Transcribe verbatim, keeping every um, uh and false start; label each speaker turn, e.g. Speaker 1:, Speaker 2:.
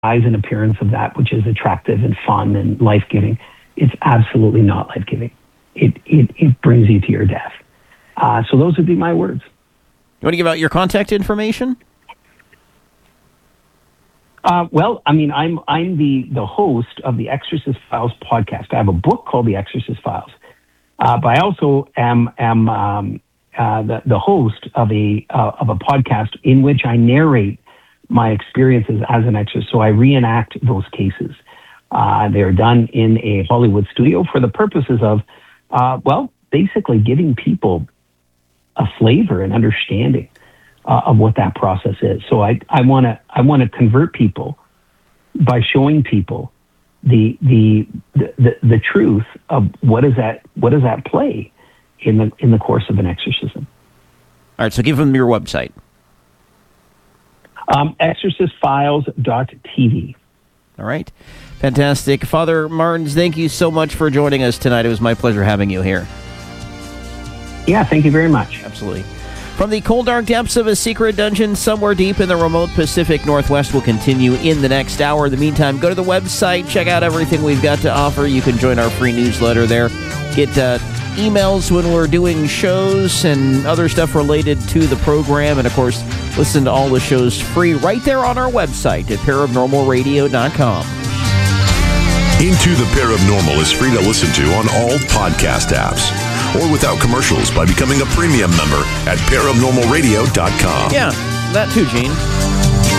Speaker 1: eyes and appearance of that which is attractive and fun and life-giving, it's absolutely not life-giving. It it, it brings you to your death. Uh, so those would be my words.
Speaker 2: You want to give out your contact information?
Speaker 1: Uh, well, I mean, I'm I'm the, the host of the Exorcist Files podcast. I have a book called The Exorcist Files, uh, but I also am am um, uh, the the host of a uh, of a podcast in which I narrate my experiences as an exorcist. So I reenact those cases. Uh, they're done in a Hollywood studio for the purposes of, uh, well, basically giving people a flavor and understanding uh, of what that process is. So I I want to I want to convert people by showing people the the, the the the truth of what is at what is at play in the in the course of an exorcism.
Speaker 2: All right, so give them your website.
Speaker 1: Um, exorcist files dot t v.
Speaker 2: All right. Fantastic. Father Martins, thank you so much for joining us tonight. It was my pleasure having you here.
Speaker 1: Yeah, thank you very much.
Speaker 2: Absolutely. From the cold, dark depths of a secret dungeon somewhere deep in the remote Pacific Northwest will continue in the next hour. In the meantime, go to the website, check out everything we've got to offer. You can join our free newsletter there. Get uh, emails when we're doing shows and other stuff related to the program. And, of course, listen to all the shows free right there on our website at paranormal radio dot com.
Speaker 3: Into the Paranormal is free to listen to on all podcast apps or without commercials by becoming a premium member at paranormal radio dot com.
Speaker 2: Yeah, that too, Gene.